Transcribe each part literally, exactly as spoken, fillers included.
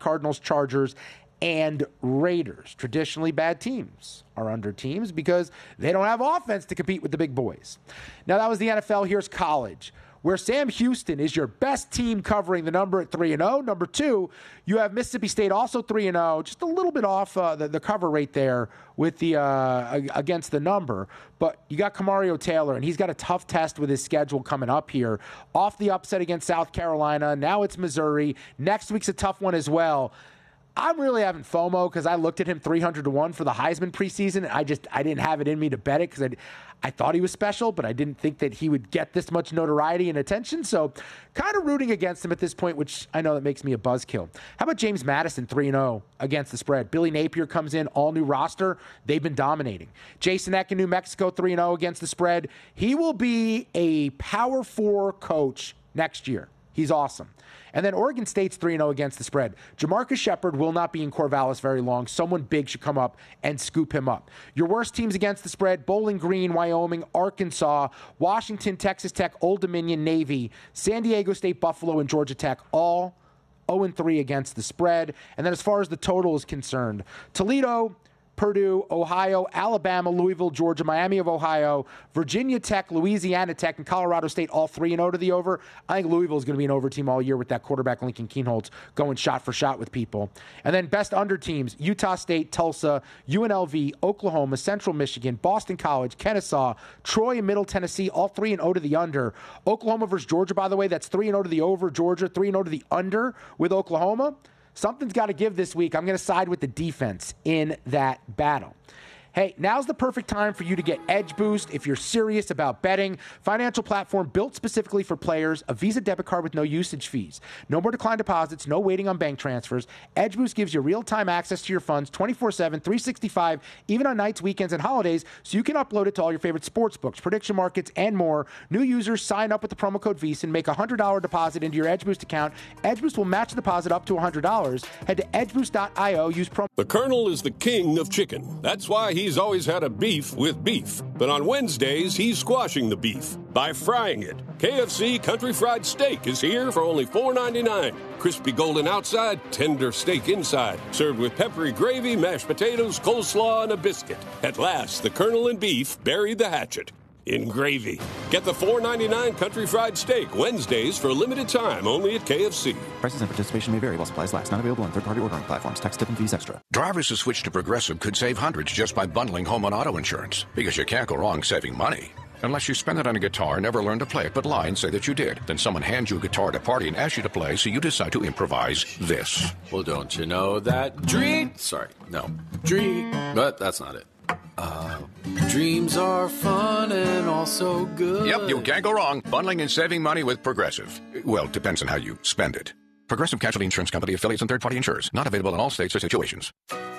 Cardinals, Chargers, and Raiders. Traditionally, bad teams are under teams because they don't have offense to compete with the big boys. Now, that was the N F L. Here's college, where Sam Houston is your best team covering the number at three and oh. Number two, you have Mississippi State also three and oh, just a little bit off uh, the, the cover rate there with the uh, against the number. But you got Kamario Taylor, and he's got a tough test with his schedule coming up here. Off the upset against South Carolina, now it's Missouri. Next week's a tough one as well. I'm really having FOMO because I looked at him three hundred to one for the Heisman preseason, and I just I didn't have it in me to bet it because I, I thought he was special, but I didn't think that he would get this much notoriety and attention. So kind of rooting against him at this point, which I know that makes me a buzzkill. How about James Madison three and oh against the spread? Billy Napier comes in, all new roster. They've been dominating. Jason Eck in New Mexico three and oh against the spread. He will be a Power Four coach next year. He's awesome. And then Oregon State's three and oh against the spread. Jamarcus Shepard will not be in Corvallis very long. Someone big should come up and scoop him up. Your worst teams against the spread: Bowling Green, Wyoming, Arkansas, Washington, Texas Tech, Old Dominion, Navy, San Diego State, Buffalo, and Georgia Tech, all oh and three against the spread. And then as far as the total is concerned, Toledo, Purdue, Ohio, Alabama, Louisville, Georgia, Miami of Ohio, Virginia Tech, Louisiana Tech, and Colorado State all three and oh to the over. I think Louisville is going to be an over team all year with that quarterback Lincoln Kienholz going shot for shot with people. And then best under teams: Utah State, Tulsa, U N L V, Oklahoma, Central Michigan, Boston College, Kennesaw, Troy, and Middle Tennessee, all three and oh to the under. Oklahoma versus Georgia, by the way, that's three and oh to the over. Georgia, three and oh to the under with Oklahoma. Something's got to give this week. I'm going to side with the defense in that battle. Hey, now's the perfect time for you to get Edge Boost if you're serious about betting. Financial platform built specifically for players, a Visa debit card with no usage fees. No more declined deposits, no waiting on bank transfers. Edge Boost gives you real-time access to your funds twenty-four seven, three sixty-five, even on nights, weekends, and holidays, so you can upload it to all your favorite sports books, prediction markets, and more. New users sign up with the promo code VEASAN and make a one hundred dollars deposit into your Edge Boost account. Edge Boost will match the deposit up to one hundred dollars. Head to edge boost dot io. Use promo. The Colonel is the king of chicken. That's why he's always had a beef with beef. But on Wednesdays, he's squashing the beef by frying it. K F C Country Fried Steak is here for only four ninety-nine. Crispy golden outside, tender steak inside. Served with peppery gravy, mashed potatoes, coleslaw, and a biscuit. At last, the Colonel and beef buried the hatchet in gravy. Get the four ninety-nine Country Fried Steak Wednesdays for a limited time only at K F C. Prices and participation may vary while supplies last. Not available on third-party ordering platforms. Tax, tip, and fees extra. Drivers who switch to Progressive could save hundreds just by bundling home and auto insurance. Because you can't go wrong saving money. Unless you spend it on a guitar, never learn to play it, but lie and say that you did. Then someone hands you a guitar at a party and asks you to play, so you decide to improvise this. Well, don't you know that dream... Sorry, no. Dream... But that's not it. Uh, dreams are fun and also good. Yep, you can't go wrong. Bundling and saving money with Progressive. Well, it depends on how you spend it. Progressive Casualty Insurance Company, affiliates, and third-party insurers. Not available in all states or situations.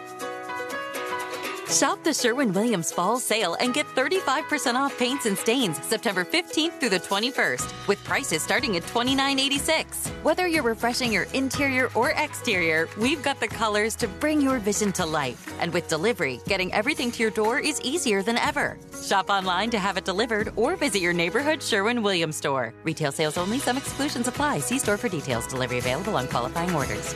Shop the Sherwin-Williams Fall Sale and get thirty-five percent off paints and stains September fifteenth through the twenty-first, with prices starting at twenty-nine eighty-six. Whether you're refreshing your interior or exterior, we've got the colors to bring your vision to life. And with delivery, getting everything to your door is easier than ever. Shop online to have it delivered or visit your neighborhood Sherwin-Williams store. Retail sales only. Some exclusions apply. See store for details. Delivery available on qualifying orders.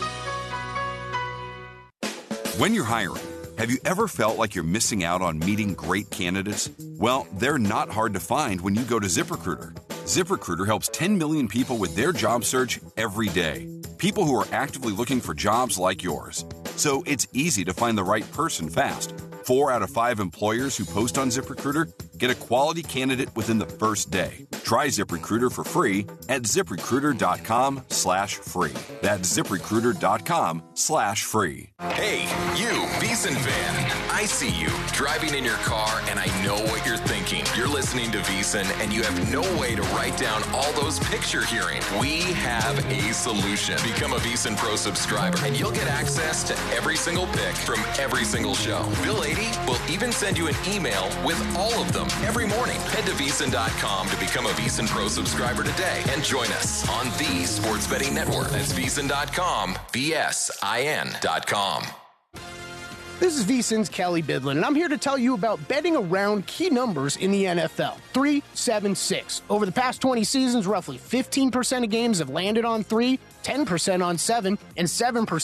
When you're hiring, have you ever felt like you're missing out on meeting great candidates? Well, they're not hard to find when you go to ZipRecruiter. ZipRecruiter helps ten million people with their job search every day. People who are actively looking for jobs like yours. So it's easy to find the right person fast. Four out of five employers who post on ZipRecruiter get a quality candidate within the first day. Try ZipRecruiter for free at ZipRecruiter.com slash free. That's ZipRecruiter.com slash free. Hey, you, VEASAN fan. I see you driving in your car, and I know what you're thinking. You're listening to VEASAN, and you have no way to write down all those picks you're hearing. We have a solution. Become a VEASAN Pro subscriber, and you'll get access to every single pick from every single show. Bill Adie will even send you an email with all of them every morning. Head to VEASAN dot com to become a VEASAN Pro subscriber today and join us on the Sports Betting Network. That's VEASAN dot com, V S I N dot com. This is VEASAN's Kelly Bidlin, and I'm here to tell you about betting around key numbers in the N F L. three, seven, six. Over the past twenty seasons, roughly fifteen percent of games have landed on three, ten percent on seven, and seven percent